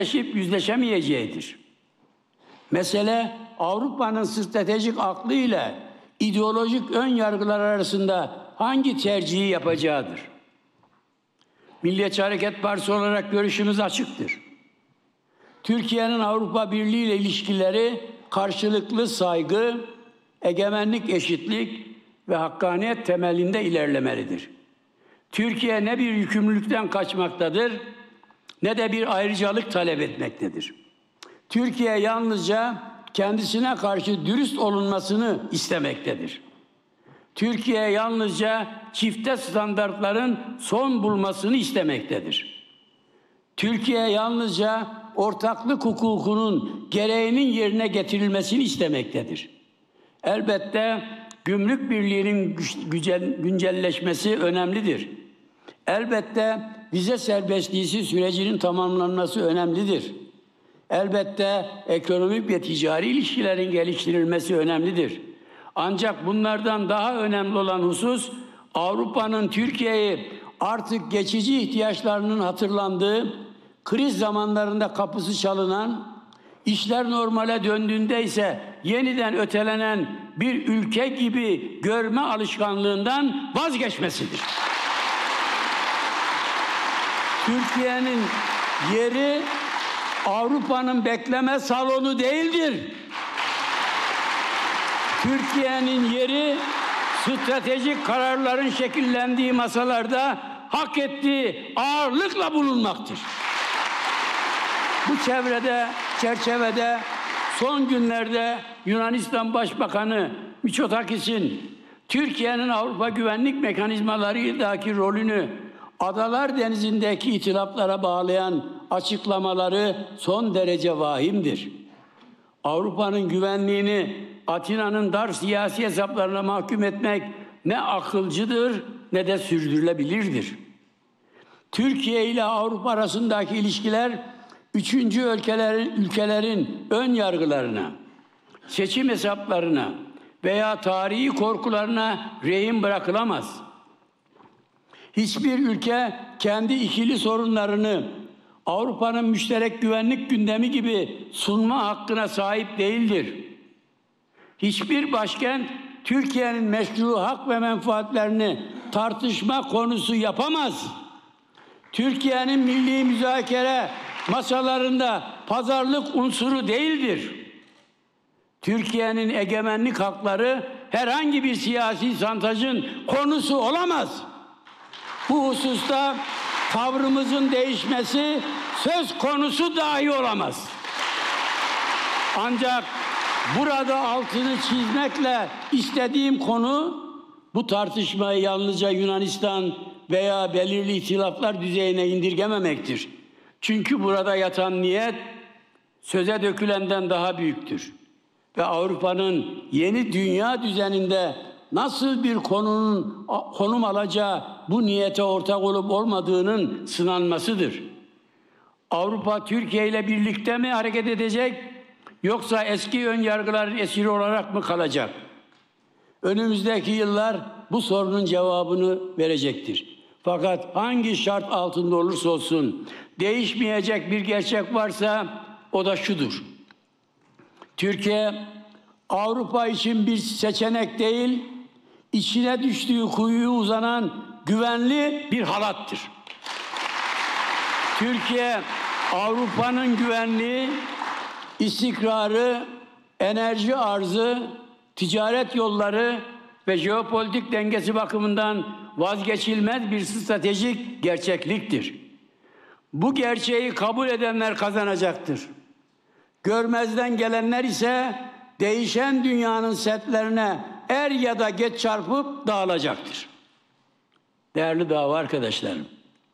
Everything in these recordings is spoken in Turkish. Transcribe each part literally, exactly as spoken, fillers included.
yüzleşip yüzleşemeyeceğidir. Mesele Avrupa'nın stratejik aklı ile ideolojik ön yargılar arasında hangi tercihi yapacağıdır. Milliyetçi Hareket Partisi olarak görüşümüz açıktır. Türkiye'nin Avrupa Birliği ile ilişkileri karşılıklı saygı, egemenlik, eşitlik ve hakkaniyet temelinde ilerlemelidir. Türkiye ne bir yükümlülükten kaçmaktadır, ne de bir ayrıcalık talep etmektedir. Türkiye yalnızca kendisine karşı dürüst olunmasını istemektedir. Türkiye yalnızca çifte standartların son bulmasını istemektedir. Türkiye yalnızca ortaklık hukukunun gereğinin yerine getirilmesini istemektedir. Elbette gümrük birliğinin güncelleşmesi önemlidir. Elbette vize serbestliği sürecinin tamamlanması önemlidir. Elbette ekonomik ve ticari ilişkilerin geliştirilmesi önemlidir. Ancak bunlardan daha önemli olan husus, Avrupa'nın Türkiye'yi artık geçici ihtiyaçlarının hatırlandığı, kriz zamanlarında kapısı çalınan, işler normale döndüğünde ise yeniden ötelenen bir ülke gibi görme alışkanlığından vazgeçmesidir. Türkiye'nin yeri Avrupa'nın bekleme salonu değildir. Türkiye'nin yeri stratejik kararların şekillendiği masalarda hak ettiği ağırlıkla bulunmaktır. Bu çevrede, çerçevede son günlerde Yunanistan Başbakanı Mitsotakis'in Türkiye'nin Avrupa güvenlik mekanizmalarındaki rolünü Adalar Denizi'ndeki itilaflara bağlayan açıklamaları son derece vahimdir. Avrupa'nın güvenliğini Atina'nın dar siyasi hesaplarına mahkum etmek ne akılcıdır ne de sürdürülebilirdir. Türkiye ile Avrupa arasındaki ilişkiler üçüncü ülkelerin, ülkelerin ön yargılarına, seçim hesaplarına veya tarihi korkularına rehin bırakılamaz. Hiçbir ülke kendi ikili sorunlarını Avrupa'nın müşterek güvenlik gündemi gibi sunma hakkına sahip değildir. Hiçbir başkent Türkiye'nin meşru hak ve menfaatlerini tartışma konusu yapamaz. Türkiye'nin milli müzakere masalarında pazarlık unsuru değildir. Türkiye'nin egemenlik hakları herhangi bir siyasi şantajın konusu olamaz. Bu hususta tavrımızın değişmesi söz konusu dahi olamaz. Ancak burada altını çizmekle istediğim konu bu tartışmayı yalnızca Yunanistan veya belirli itilaflar düzeyine indirgememektir. Çünkü burada yatan niyet söze dökülenden daha büyüktür. Ve Avrupa'nın yeni dünya düzeninde nasıl bir konunun konum alacağı bu niyete ortak olup olmadığının sınanmasıdır. Avrupa Türkiye ile birlikte mi hareket edecek yoksa eski ön yargıların esiri olarak mı kalacak? Önümüzdeki yıllar bu sorunun cevabını verecektir. Fakat hangi şart altında olursa olsun değişmeyecek bir gerçek varsa o da şudur. Türkiye Avrupa için bir seçenek değil, içine düştüğü kuyuya uzanan güvenli bir halattır. Türkiye, Avrupa'nın güvenliği, istikrarı, enerji arzı, ticaret yolları ve jeopolitik dengesi bakımından vazgeçilmez bir stratejik gerçekliktir. Bu gerçeği kabul edenler kazanacaktır. Görmezden gelenler ise değişen dünyanın setlerine er ya da geç çarpıp dağılacaktır. Değerli dava arkadaşlarım,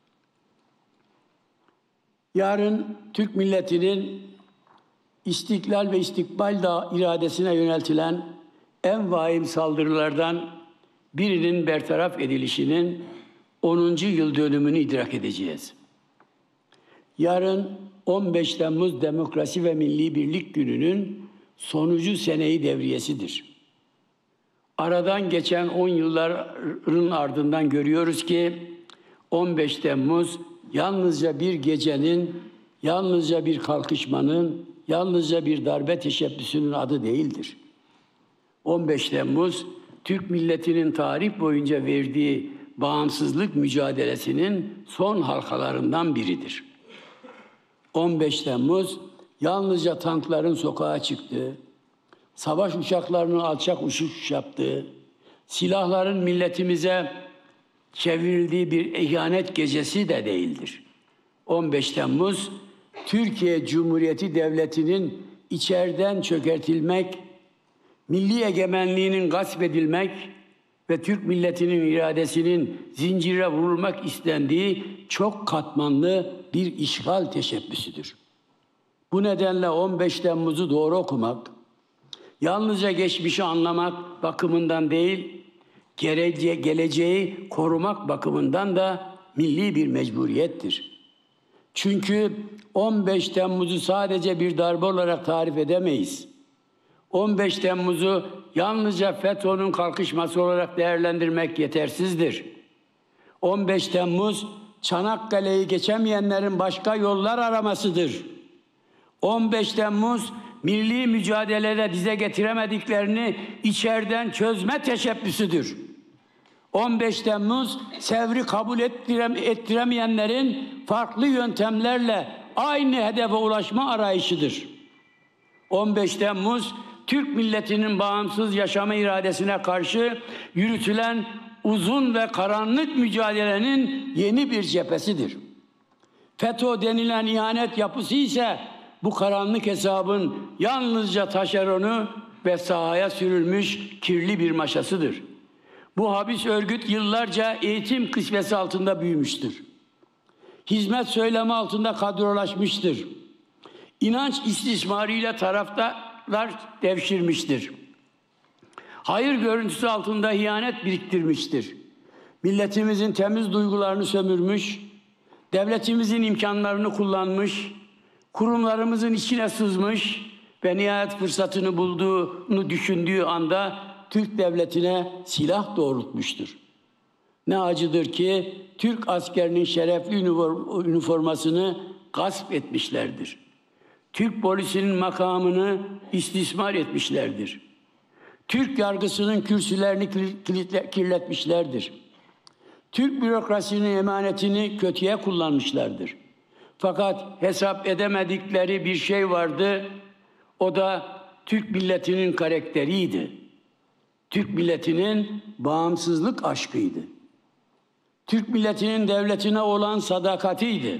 yarın Türk milletinin istiklal ve istikbal da iradesine yöneltilen en vahim saldırılardan birinin bertaraf edilişinin onuncu yıl dönümünü idrak edeceğiz. Yarın on beş Temmuz Demokrasi ve Milli Birlik Günü'nün sonuncu seneyi devriyesidir. Aradan geçen on yılların ardından görüyoruz ki on beş Temmuz yalnızca bir gecenin yalnızca bir kalkışmanın, yalnızca bir darbe teşebbüsünün adı değildir. on beş Temmuz, Türk milletinin tarih boyunca verdiği bağımsızlık mücadelesinin son halkalarından biridir. on beş Temmuz, yalnızca tankların sokağa çıktığı, savaş uçaklarının alçak uçuş yaptığı, silahların milletimize çevrildiği bir ihanet gecesi de değildir. on beş Temmuz, Türkiye Cumhuriyeti Devleti'nin içeriden çökertilmek, milli egemenliğinin gasp edilmek ve Türk milletinin iradesinin zincire vurulmak istendiği çok katmanlı bir işgal teşebbüsüdür. Bu nedenle on beş Temmuz'u doğru okumak, yalnızca geçmişi anlamak bakımından değil, gelece geleceği korumak bakımından da milli bir mecburiyettir. Çünkü on beş Temmuz'u sadece bir darbe olarak tarif edemeyiz. on beş Temmuz'u yalnızca FETÖ'nün kalkışması olarak değerlendirmek yetersizdir. on beş Temmuz, Çanakkale'yi geçemeyenlerin başka yollar aramasıdır. on beş Temmuz, milli mücadelede dize getiremediklerini içeriden çözme teşebbüsüdür. on beş Temmuz, Sevr'i kabul ettirem ettiremeyenlerin farklı yöntemlerle aynı hedefe ulaşma arayışıdır. on beş Temmuz, Türk milletinin bağımsız yaşama iradesine karşı yürütülen uzun ve karanlık mücadelenin yeni bir cephesidir. FETÖ denilen ihanet yapısı ise bu karanlık hesabın yalnızca taşeronu ve sahaya sürülmüş kirli bir maşasıdır. Bu habis örgüt yıllarca eğitim kısmeti altında büyümüştür. Hizmet söylemi altında kadrolaşmıştır. İnanç istismarıyla taraftarlar devşirmiştir. Hayır görüntüsü altında ihanet biriktirmiştir. Milletimizin temiz duygularını sömürmüş, devletimizin imkanlarını kullanmış, kurumlarımızın içine sızmış ve nihayet fırsatını bulduğunu düşündüğü anda Türk devletine silah doğrultmuştur. Ne acıdır ki Türk askerinin şerefli üniformasını gasp etmişlerdir. Türk polisinin makamını istismar etmişlerdir. Türk yargısının kürsülerini kirletmişlerdir. Türk bürokrasinin emanetini kötüye kullanmışlardır. Fakat hesap edemedikleri bir şey vardı, o da Türk milletinin karakteriydi. Türk milletinin bağımsızlık aşkıydı. Türk milletinin devletine olan sadakatiydi.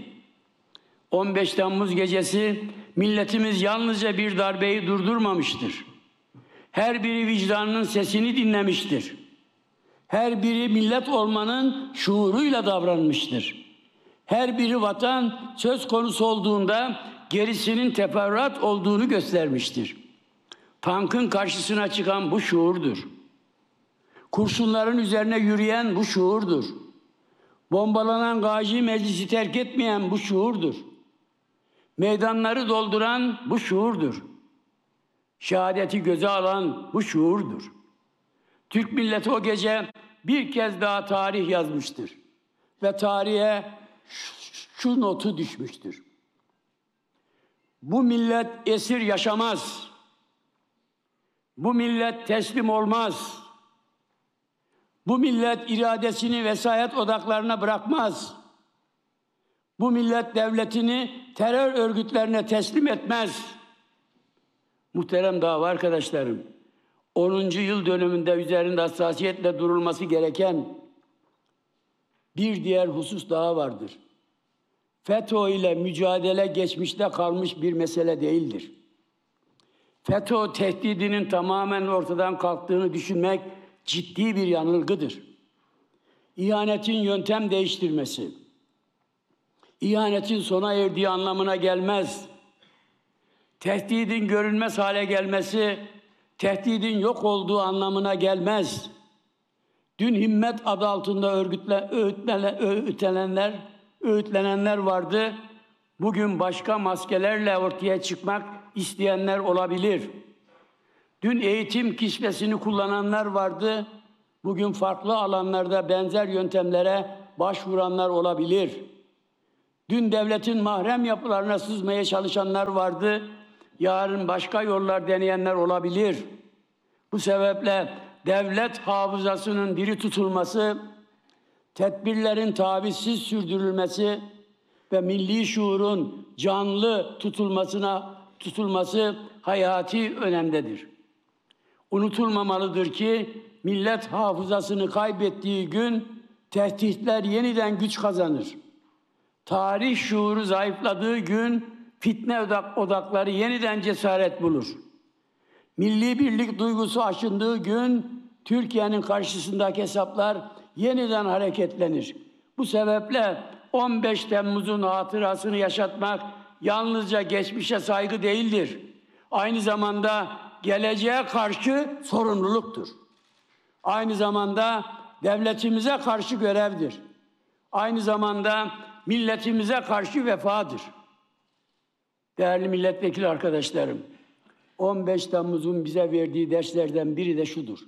on beş Temmuz gecesi milletimiz yalnızca bir darbeyi durdurmamıştır. Her biri vicdanının sesini dinlemiştir. Her biri millet olmanın şuuruyla davranmıştır. Her biri vatan söz konusu olduğunda gerisinin teferruat olduğunu göstermiştir. Tankın karşısına çıkan bu şuurdur. Kurşunların üzerine yürüyen bu şuurdur. Bombalanan Gazi Meclisi terk etmeyen bu şuurdur. Meydanları dolduran bu şuurdur. Şehadeti göze alan bu şuurdur. Türk milleti o gece bir kez daha tarih yazmıştır. Ve tarihe şu notu düşmüştür. Bu millet esir yaşamaz. Bu millet teslim olmaz. Bu millet iradesini vesayet odaklarına bırakmaz. Bu millet devletini terör örgütlerine teslim etmez. Muhterem dava arkadaşlarım, onuncu yıl dönümünde üzerinde hassasiyetle durulması gereken bir diğer husus daha vardır. FETÖ ile mücadele geçmişte kalmış bir mesele değildir. FETÖ tehdidinin tamamen ortadan kalktığını düşünmek ciddi bir yanılgıdır. İhanetin yöntem değiştirmesi, ihanetin sona erdiği anlamına gelmez. Tehdidin görünmez hale gelmesi, tehdidin yok olduğu anlamına gelmez. Dün himmet adı altında örgütle, öğütmele, öğütlenenler, öğütlenenler vardı. Bugün başka maskelerle ortaya çıkmak isteyenler olabilir. Dün eğitim kisvesini kullananlar vardı. Bugün farklı alanlarda benzer yöntemlere başvuranlar olabilir. Dün devletin mahrem yapılarına sızmaya çalışanlar vardı. Yarın başka yollar deneyenler olabilir. Bu sebeple devlet hafızasının diri tutulması, tedbirlerin tavizsiz sürdürülmesi ve milli şuurun canlı tutulmasına tutulması hayati önemdedir. Unutulmamalıdır ki millet hafızasını kaybettiği gün tehditler yeniden güç kazanır. Tarih şuuru zayıfladığı gün fitne odakları yeniden cesaret bulur. Milli birlik duygusu aşındığı gün Türkiye'nin karşısındaki hesaplar yeniden hareketlenir. Bu sebeple on beş Temmuz'un hatırasını yaşatmak yalnızca geçmişe saygı değildir. Aynı zamanda geleceğe karşı sorumluluktur. Aynı zamanda devletimize karşı görevdir. Aynı zamanda milletimize karşı vefadır. Değerli milletvekili arkadaşlarım, on beş Temmuz'un bize verdiği derslerden biri de şudur.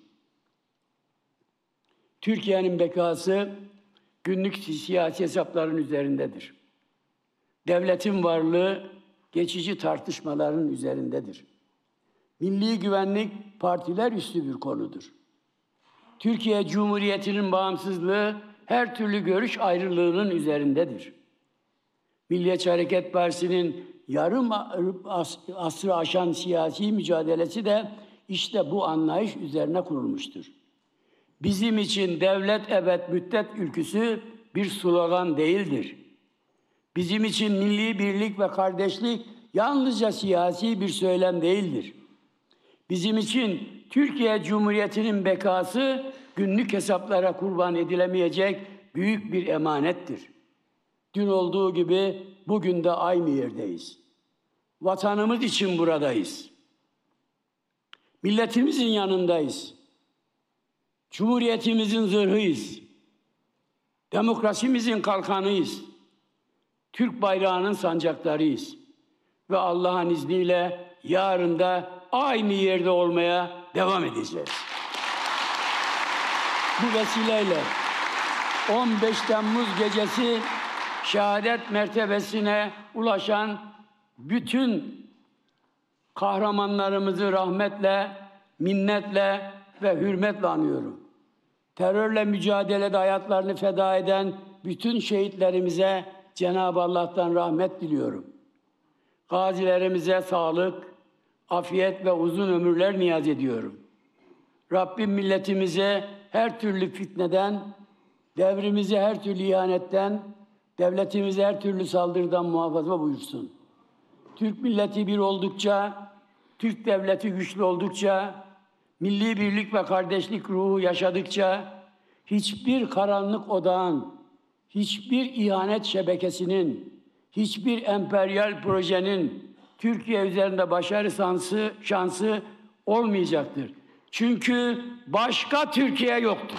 Türkiye'nin bekası günlük siyasi hesapların üzerindedir. Devletin varlığı geçici tartışmaların üzerindedir. Milli güvenlik partiler üstü bir konudur. Türkiye Cumhuriyeti'nin bağımsızlığı her türlü görüş ayrılığının üzerindedir. Milliyetçi Hareket Partisi'nin yarım asrı aşan siyasi mücadelesi de işte bu anlayış üzerine kurulmuştur. Bizim için devlet ebed müddet ülküsü bir slogan değildir. Bizim için milli birlik ve kardeşlik yalnızca siyasi bir söylem değildir. Bizim için Türkiye Cumhuriyeti'nin bekası günlük hesaplara kurban edilemeyecek büyük bir emanettir. Dün olduğu gibi bugün de aynı yerdeyiz. Vatanımız için buradayız. Milletimizin yanındayız. Cumhuriyetimizin zırhıyız. Demokrasimizin kalkanıyız. Türk bayrağının sancaklarıyız. Ve Allah'ın izniyle yarın da aynı yerde olmaya devam edeceğiz. Bu vesileyle on beş Temmuz gecesi şehadet mertebesine ulaşan bütün kahramanlarımızı rahmetle, minnetle ve hürmetle anıyorum. Terörle mücadelede hayatlarını feda eden bütün şehitlerimize Cenab-ı Allah'tan rahmet diliyorum. Gazilerimize sağlık, afiyet ve uzun ömürler niyaz ediyorum. Rabbim milletimize her türlü fitneden, devrimizi her türlü ihanetten, devletimizi her türlü saldırıdan muhafaza buyursun. Türk milleti bir oldukça, Türk devleti güçlü oldukça, milli birlik ve kardeşlik ruhu yaşadıkça, hiçbir karanlık odağın, hiçbir ihanet şebekesinin, hiçbir emperyal projenin Türkiye üzerinde başarı şansı, şansı olmayacaktır. Çünkü başka Türkiye yoktur.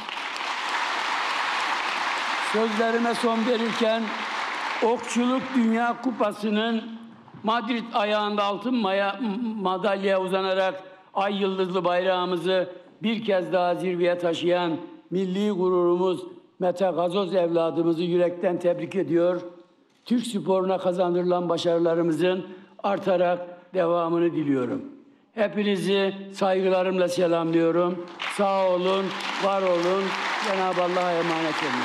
Sözlerime son verirken Okçuluk Dünya Kupası'nın Madrid ayağında altın maya, madalyaya uzanarak ay yıldızlı bayrağımızı bir kez daha zirveye taşıyan milli gururumuz Mete Gazoz evladımızı yürekten tebrik ediyor. Türk sporuna kazandırılan başarılarımızın artarak devamını diliyorum. Hepinizi saygılarımla selamlıyorum. Sağ olun, var olun. Cenab-ı Allah'a emanet olun.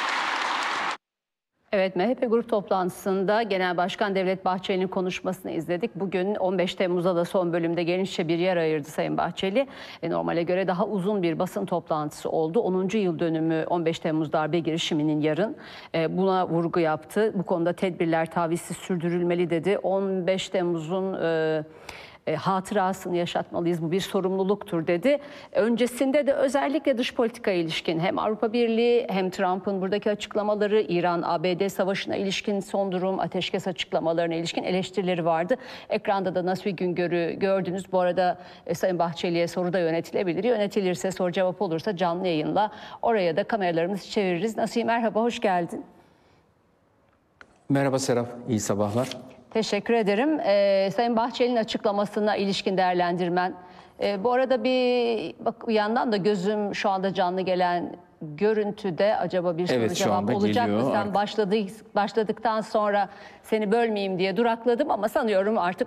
Evet, M H P grup toplantısında Genel Başkan Devlet Bahçeli'nin konuşmasını izledik. Bugün on beş Temmuz'a da son bölümde genişçe bir yer ayırdı Sayın Bahçeli. E, normale göre daha uzun bir basın toplantısı oldu. onuncu yıl dönümü on beş Temmuz darbe girişiminin yarın. E, buna vurgu yaptı. Bu konuda tedbirler tavizsiz sürdürülmeli dedi. on beş Temmuz'un... E, E, hatırasını yaşatmalıyız. Bu bir sorumluluktur dedi. Öncesinde de özellikle dış politikaya ilişkin hem Avrupa Birliği hem Trump'ın buradaki açıklamaları, İran-A B D savaşına ilişkin son durum, ateşkes açıklamalarına ilişkin eleştirileri vardı. Ekranda da Nasuhi Güngör'ü gördünüz. Bu arada e, Sayın Bahçeli'ye soru da yönetilebilir. Yönetilirse, soru cevap olursa canlı yayınla oraya da kameralarımızı çeviririz. Nasuhi merhaba, hoş geldin. Merhaba Serap, iyi sabahlar. Teşekkür ederim. Ee, Sayın Bahçeli'nin açıklamasına ilişkin değerlendirmen. Ee, bu arada bir, bak bir yandan da gözüm şu anda canlı gelen görüntüde acaba bir soru Evet, şu cevap anda olacak mı? geliyor Sen artık. başladı, başladıktan sonra seni bölmeyeyim diye durakladım ama sanıyorum artık